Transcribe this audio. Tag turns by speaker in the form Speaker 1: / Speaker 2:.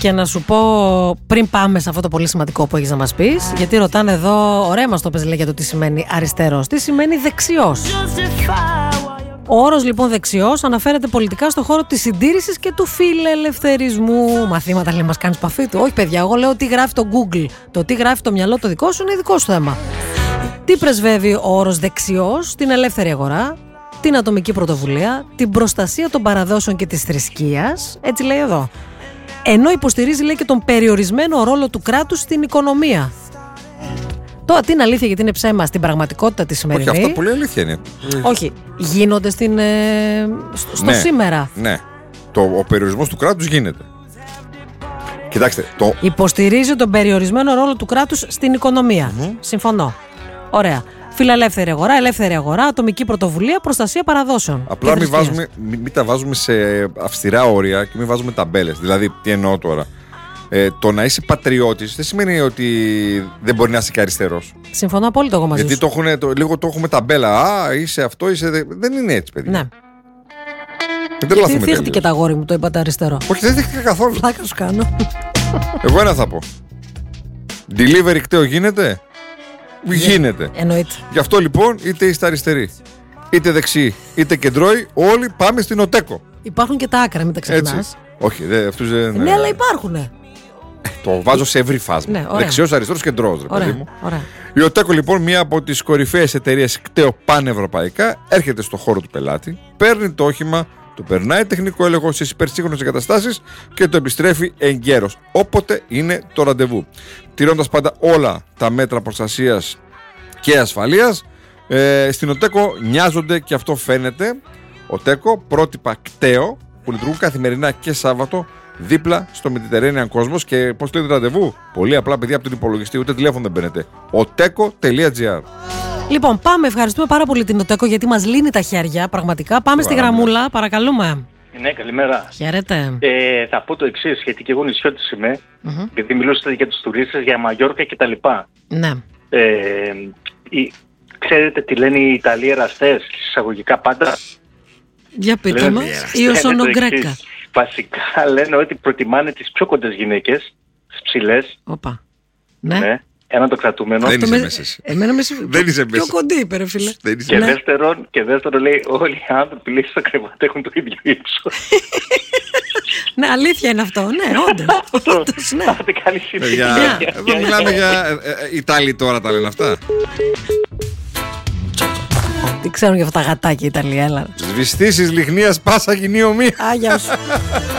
Speaker 1: Και να σου πω, πριν πάμε σε αυτό το πολύ σημαντικό που έχεις να μας πεις, γιατί ρωτάνε εδώ, ωραία μας το πες, λέει, για το τι σημαίνει αριστερός. Τι σημαίνει δεξιός. Ο όρος λοιπόν δεξιός αναφέρεται πολιτικά στο χώρο της συντήρησης και του φιλελευθερισμού. Μαθήματα, λέει, μας κάνεις παφή του. Όχι, παιδιά, εγώ λέω τι γράφει το Google. Το τι γράφει το μυαλό το δικό σου είναι δικό σου θέμα. Τι πρεσβεύει ο όρος δεξιός? Την ελεύθερη αγορά, την ατομική πρωτοβουλία, την προστασία των παραδόσεων και της θρησκείας. Έτσι λέει εδώ. Ενώ υποστηρίζει, λέει, και τον περιορισμένο ρόλο του κράτους στην οικονομία. Τώρα τι είναι αλήθεια, γιατί είναι ψέμα στην πραγματικότητα τη σημερινή.
Speaker 2: Όχι, αυτό πολύ αλήθεια είναι.
Speaker 1: Όχι, γίνονται στο σήμερα.
Speaker 2: Ναι, ο περιορισμός του κράτους γίνεται. Κοιτάξτε,
Speaker 1: υποστηρίζει τον περιορισμένο ρόλο του κράτους στην οικονομία. Συμφωνώ. Ωραία. Φιλελεύθερη αγορά, ελεύθερη αγορά, ατομική πρωτοβουλία, προστασία παραδόσεων.
Speaker 2: Απλά μην τα βάζουμε σε αυστηρά όρια και μην βάζουμε ταμπέλες. Δηλαδή, τι εννοώ τώρα? Το να είσαι πατριώτης δεν σημαίνει ότι δεν μπορεί να είσαι και αριστερός.
Speaker 1: Συμφωνώ απόλυτα εγώ μαζί σου.
Speaker 2: Γιατί λίγο το έχουμε ταμπέλα. Είσαι αυτό, είσαι. Δεν είναι έτσι, παιδιά.
Speaker 1: Ναι.
Speaker 2: Δεν
Speaker 1: δέχτηκε τα αγόρι μου, το είπατε αριστερό.
Speaker 2: Όχι, δεν δέχτηκε καθόλου.
Speaker 1: Πλάκα σου κάνω.
Speaker 2: Εγώ ένα θα πω. Delivery κταίο γίνεται? Γίνεται.
Speaker 1: Εννοείται.
Speaker 2: Γι' αυτό λοιπόν, είτε είστε αριστεροί, είτε δεξιοί, είτε κεντρώοι, όλοι πάμε στην ΟΤΕΚΟ.
Speaker 1: Υπάρχουν και τα άκρα, μην τα ξεχνάς.
Speaker 2: Όχι, αυτούς δεν.
Speaker 1: Ναι, αλλά υπάρχουνε.
Speaker 2: Το βάζω σε ευρύ φάσμα.
Speaker 1: Ναι,
Speaker 2: δεξιός, αριστερός, κεντρός, ρε παιδί μου.
Speaker 1: Ωραία.
Speaker 2: Η ΟΤΕΚΟ, λοιπόν, μία από τις κορυφαίες εταιρείες κταίο πανευρωπαϊκά, έρχεται στο χώρο του πελάτη, παίρνει το όχημα, το περνάει τεχνικό έλεγχο στις υπερσύγχρονες εγκαταστάσεις και το επιστρέφει εγκαίρος, όποτε είναι το ραντεβού. Τηρώντας πάντα όλα τα μέτρα προστασίας και ασφαλείας, στην ΟΤΕΚΟ νοιάζονται και αυτό φαίνεται. ΟΤΕΚΟ, πρότυπα κταίο που λειτουργούν καθημερινά και Σάββατο δίπλα στο Mediterranean Cosmos. Και πώς το ραντεβού? Πολύ απλά, παιδιά, από τον υπολογιστή, ούτε τηλέφωνο δεν μπαίνετε. oteco.gr.
Speaker 1: Λοιπόν, πάμε. Ευχαριστούμε πάρα πολύ την ΟΤΕΚΟ γιατί μας λύνει τα χέρια. Πραγματικά. Πάμε στη γραμμούλα, παρακαλούμε.
Speaker 3: Ναι, καλημέρα.
Speaker 1: Χαίρετε.
Speaker 3: Θα πω το εξής, γιατί και εγώ νησιώτης είμαι, γιατί μιλούσατε για τους τουρίστες, για Μαγιόρκα κτλ.
Speaker 1: Ναι.
Speaker 3: Ξέρετε τι λένε οι Ιταλοί εραστές, εισαγωγικά πάντα?
Speaker 1: Για πείτε μας. Η Οσονογκρέκα.
Speaker 3: Βασικά λένε ότι προτιμάνε τις πιο κοντές γυναίκες, τις ψηλές.
Speaker 1: Όπα. Ναι.
Speaker 3: Ένα το κρατούμενο.
Speaker 2: Δεν είσαι μέσα.
Speaker 1: Εμένα
Speaker 2: δεν είσαι μέσα.
Speaker 1: Πιο κοντή είπε, ρε φίλε.
Speaker 3: Και δεύτερον λέει όλοι οι άνθρωποι λέει στο κρεβάτι έχουν το ίδιο ύψο.
Speaker 1: Ναι, αλήθεια είναι αυτό. Ναι, όντως. Ναι.
Speaker 3: Καλή συνέχεια.
Speaker 2: Εδώ μιλάμε για Ιταλοί τώρα τα λένε αυτά.
Speaker 1: Τι ξέρουν για αυτά τα γατάκια οι Ιταλοί, έλα.
Speaker 2: Σβηστήσεις λιχνίας πάσα κοινή ομοία.
Speaker 1: Άγια σου.